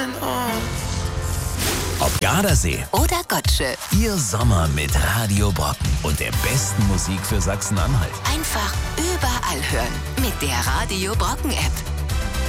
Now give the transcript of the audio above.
Ob Gardasee oder Gottsche. Ihr Sommer mit Radio Brocken und der besten Musik für Sachsen-Anhalt. Einfach überall hören mit der Radio Brocken App.